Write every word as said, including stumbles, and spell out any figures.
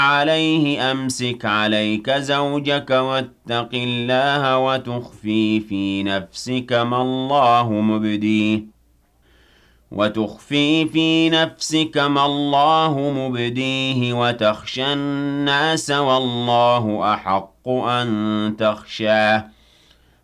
عليه أمسك عليك زوجك واتق الله وتخفي في نفسك ما الله مبديه وتخفي في نفسك ما الله مبديه وتخشى الناس والله أحق أن تخشاه